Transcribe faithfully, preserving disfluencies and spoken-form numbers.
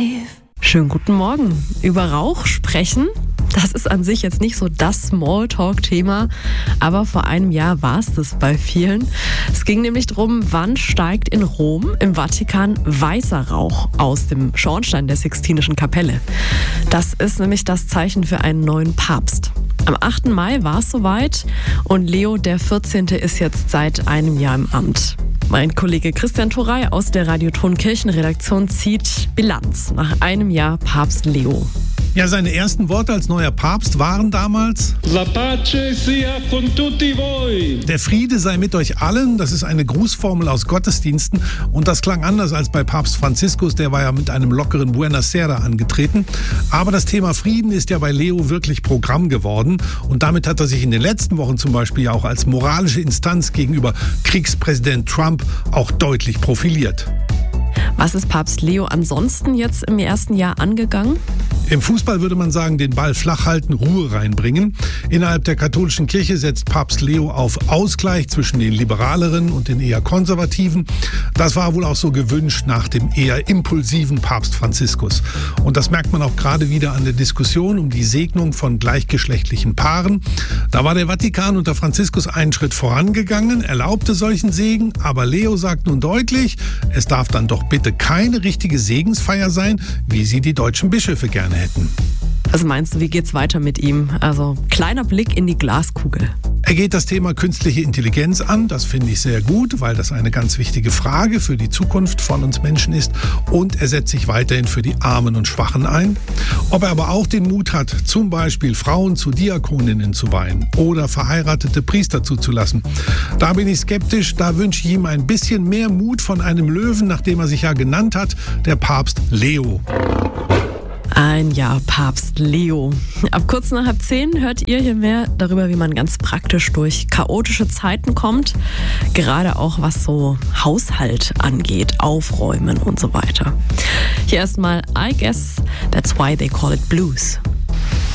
Life. Schönen guten Morgen. Über Rauch sprechen, das ist an sich jetzt nicht so das Smalltalk-Thema, aber vor einem Jahr war es das bei vielen. Es ging nämlich darum, wann steigt in Rom im Vatikan weißer Rauch aus dem Schornstein der Sixtinischen Kapelle. Das ist nämlich das Zeichen für einen neuen Papst. Am achten Mai war es soweit und Leo der vierzehnte ist jetzt seit einem Jahr im Amt. Mein Kollege Christian Thorey aus der Radioton Kirchenredaktion zieht Bilanz nach einem Jahr Papst Leo. Ja, seine ersten Worte als neuer Papst waren damals: La pace sia con tutti voi. Der Friede sei mit euch allen. Das ist eine Grußformel aus Gottesdiensten und das klang anders als bei Papst Franziskus, der war ja mit einem lockeren Buonasera angetreten. Aber das Thema Frieden ist ja bei Leo wirklich Programm geworden und damit hat er sich in den letzten Wochen zum Beispiel auch als moralische Instanz gegenüber Kriegspräsident Trump auch deutlich profiliert. Was ist Papst Leo ansonsten jetzt im ersten Jahr angegangen? Im Fußball würde man sagen, den Ball flach halten, Ruhe reinbringen. Innerhalb der katholischen Kirche setzt Papst Leo auf Ausgleich zwischen den Liberaleren und den eher Konservativen. Das war wohl auch so gewünscht nach dem eher impulsiven Papst Franziskus. Und das merkt man auch gerade wieder an der Diskussion um die Segnung von gleichgeschlechtlichen Paaren. Da war der Vatikan unter Franziskus einen Schritt vorangegangen, erlaubte solchen Segen, aber Leo sagt nun deutlich, es darf dann doch bitte keine richtige Segensfeier sein, wie sie die deutschen Bischöfe gerne hätten. Also meinst du, wie geht's weiter mit ihm? Also kleiner Blick in die Glaskugel. Er geht das Thema künstliche Intelligenz an, das finde ich sehr gut, weil das eine ganz wichtige Frage für die Zukunft von uns Menschen ist und er setzt sich weiterhin für die Armen und Schwachen ein. Ob er aber auch den Mut hat, zum Beispiel Frauen zu Diakoninnen zu weihen oder verheiratete Priester zuzulassen, da bin ich skeptisch, da wünsche ich ihm ein bisschen mehr Mut von einem Löwen, nachdem er sich ja genannt hat, der Papst Leo. Ein Jahr Papst Leo. Ab kurz nach halb zehn hört ihr hier mehr darüber, wie man ganz praktisch durch chaotische Zeiten kommt. Gerade auch was so Haushalt angeht, Aufräumen und so weiter. Hier erstmal I Guess That's Why They Call It Blues.